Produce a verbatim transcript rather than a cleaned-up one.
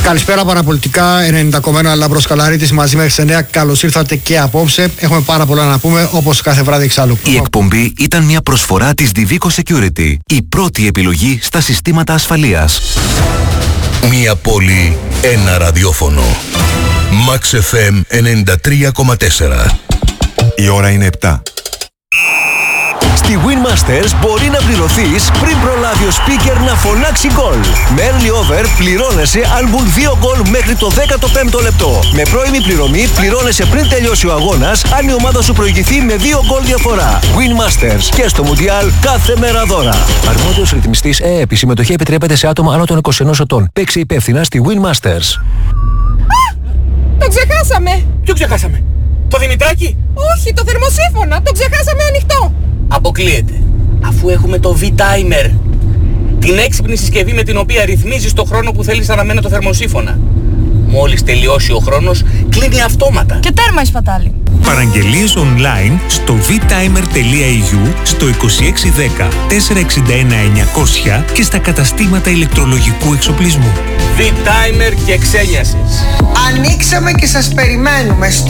Καλησπέρα παραπολιτικά, ενενήντα κόμμα ένα Λάμπρος Καλαρίτης μαζί μέχρι τις εννιά. Καλώς ήρθατε και απόψε. Έχουμε πάρα πολλά να πούμε, όπως κάθε βράδυ εξάλλου. Η εκπομπή ήταν μια προσφορά της Divico Security, η πρώτη επιλογή στα συστήματα ασφαλείας. Μια πόλη, ένα ραδιόφωνο. Max εφ εμ ενενήντα τρία κόμμα τέσσερα. Η ώρα είναι επτά. Στη Winmasters μπορεί να πληρωθείς πριν προλάβει ο speaker να φωνάξει γκολ. Με early over πληρώνεσαι αν μπουν δύο γκολ μέχρι το δέκατο πέμπτο λεπτό. Με πρώιμη πληρωμή πληρώνεσαι πριν τελειώσει ο αγώνας αν η ομάδα σου προηγηθεί με δύο γκολ διαφορά. Winmasters και στο Μουντιάλ κάθε μέρα δώρα. Αρμόδιος ρυθμιστής ΕΕΠ. Η συμμετοχή επιτρέπεται σε άτομα άνω των είκοσι ενός ετών. Παίξε υπεύθυνα στη Winmasters. Α! Το ξεχάσαμε! Ποιο ξεχάσαμε? Το Δημητράκι? Όχι, το θερμοσύφωνα! Το ξεχάσαμε ανοιχτό! Αποκλείεται. Αφού έχουμε το V-Timer, την έξυπνη συσκευή με την οποία ρυθμίζεις το χρόνο που θέλεις να αναμένει το θερμοσύφωνα. Μόλις τελειώσει ο χρόνος, κλείνει αυτόματα. Και τέρμα η σπατάλη. Παραγγελίες online στο vtimer.eu, στο είκοσι έξι δέκα τετρακόσια εξήντα ένα εννιακόσια και στα καταστήματα ηλεκτρολογικού εξοπλισμού. V-Timer και ξένιασες. Ανοίξαμε και σας περιμένουμε.